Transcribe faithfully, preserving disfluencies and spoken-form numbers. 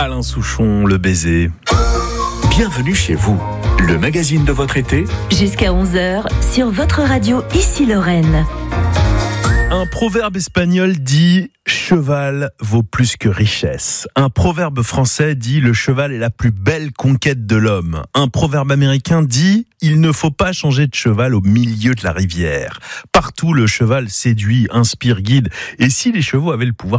Alain Souchon, le baiser. Bienvenue chez vous, le magazine de votre été. Jusqu'à onze heures, sur votre radio Ici Lorraine. Un proverbe espagnol dit « cheval vaut plus que richesse ». Un proverbe français dit « le cheval est la plus belle conquête de l'homme ». Un proverbe américain dit « il ne faut pas changer de cheval au milieu de la rivière ». Partout, le cheval séduit, inspire, guide. Et si les chevaux avaient le pouvoir